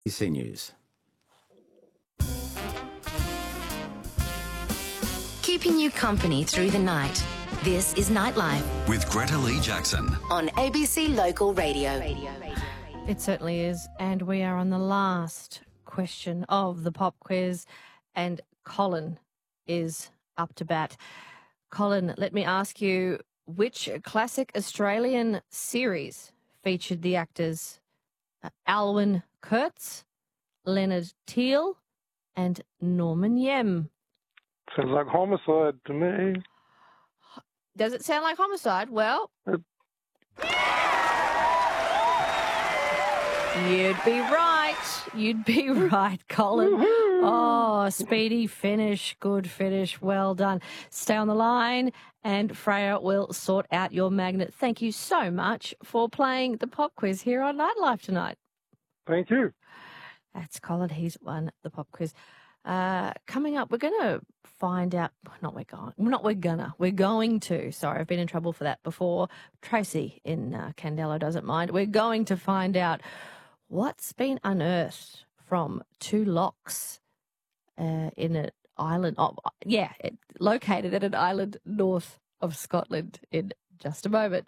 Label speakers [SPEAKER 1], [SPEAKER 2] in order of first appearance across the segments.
[SPEAKER 1] ABC News.
[SPEAKER 2] Keeping you company through the night. This is Nightlife
[SPEAKER 3] with Greta Lee Jackson
[SPEAKER 2] on ABC Local Radio.
[SPEAKER 4] It certainly is, and we are on the last question of the pop quiz, and Colin is up to bat. Colin, let me ask you, which classic Australian series featured the actors Alwyn Kurtz, Leonard Teal, and Norman Yem?
[SPEAKER 5] Sounds like Homicide to me.
[SPEAKER 4] Does it sound like Homicide? Well, you'd be right. You'd be right, Colin. Oh, speedy finish. Good finish. Well done. Stay on the line and Freya will sort out your magnet. Thank you so much for playing the pop quiz here on Nightlife tonight.
[SPEAKER 5] Thank you.
[SPEAKER 4] That's Colin. He's won the pop quiz. Coming up, we're going to find out. We're going to. Sorry, I've been in trouble for that before. Tracy in Candelo doesn't mind. We're going to find out what's been unearthed from two locks in an island. Located at an island north of Scotland in just a moment.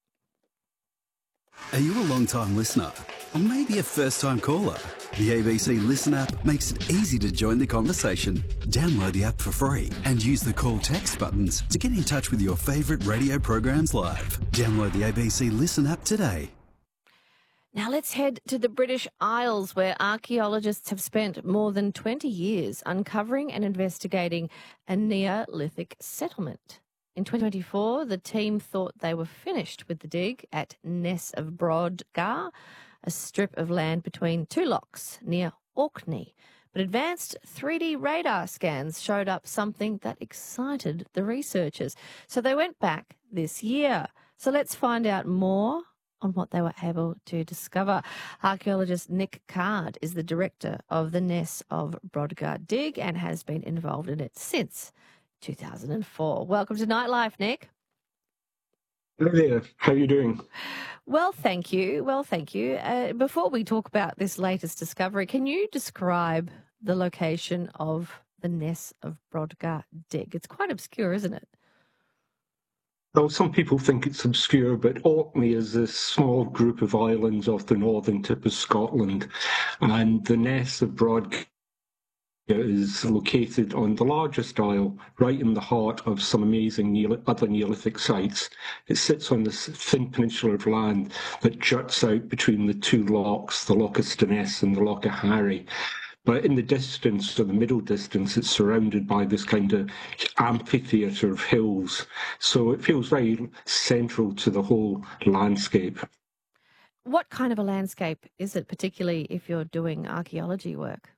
[SPEAKER 3] Are you a long-time listener? Or maybe a first-time caller? The ABC Listen app makes it easy to join the conversation. Download the app for free and use the call text buttons to get in touch with your favourite radio programs live. Download the ABC Listen app today.
[SPEAKER 4] Now let's head to the British Isles, where archaeologists have spent more than 20 years uncovering and investigating a Neolithic settlement. In 2024, the team thought they were finished with the dig at Ness of Brodgar, a strip of land between two locks near Orkney. But advanced 3D radar scans showed up something that excited the researchers. So they went back this year. So let's find out more on what they were able to discover. Archaeologist Nick Card is the director of the Ness of Brodgar dig and has been involved in it since 2004. Welcome to Nightlife, Nick.
[SPEAKER 6] Hello there. How are you doing?
[SPEAKER 4] Well, thank you. Before we talk about this latest discovery, can you describe the location of the Ness of Brodgar dig? It's quite obscure, isn't it?
[SPEAKER 6] Well, some people think it's obscure, but Orkney is a small group of islands off the northern tip of Scotland, and the Ness of Brodgar is located on the largest isle, right in the heart of some amazing other Neolithic sites. It sits on this thin peninsula of land that juts out between the two lochs, the Loch of Stenness and the Loch of Harry. But in the distance, or the middle distance, it's surrounded by this kind of amphitheatre of hills. So it feels very central to the whole landscape.
[SPEAKER 4] What kind of a landscape is it, particularly if you're doing archaeology work?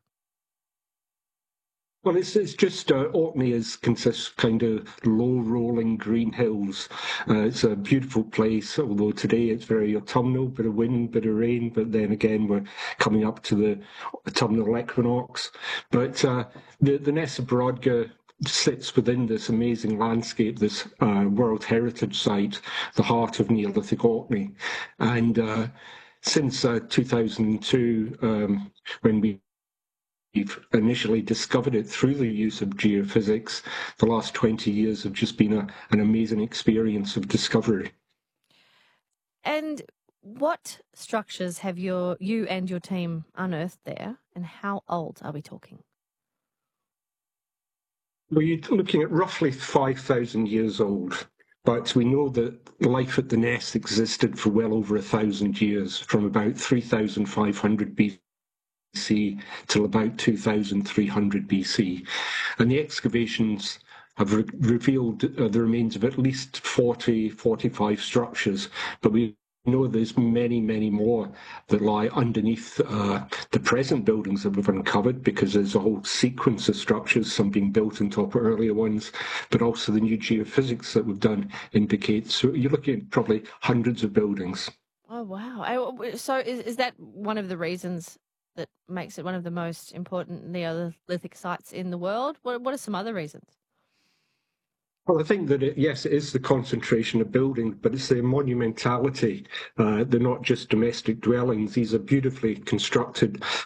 [SPEAKER 6] Well, it's just Orkney consists kind of low rolling green hills. It's a beautiful place, although today it's very autumnal, bit of wind, bit of rain, but then again we're coming up to the autumnal equinox. But the Ness of Brodgar sits within this amazing landscape, this World Heritage Site, the heart of Neolithic Orkney. And since 2002, when we've initially discovered it through the use of geophysics, the last 20 years have just been an amazing experience of discovery.
[SPEAKER 4] And what structures have you and your team unearthed there, and how old are we talking?
[SPEAKER 6] Well, you're looking at roughly 5,000 years old, but we know that life at the Ness existed for well over 1,000 years, from about 3,500 BC till about 2300 BC. And the excavations have revealed the remains of at least 45 structures, but we know there's many, many more that lie underneath the present buildings that we've uncovered, because there's a whole sequence of structures, some being built on top of earlier ones, but also the new geophysics that we've done indicates, so you're looking at probably hundreds of buildings.
[SPEAKER 4] Oh, wow. So is that one of the reasons that makes it one of the most important Neolithic sites in the world? What are some other reasons?
[SPEAKER 6] Well, I think that, yes, it is the concentration of buildings, but it's the monumentality. They're not just domestic dwellings. These are beautifully constructed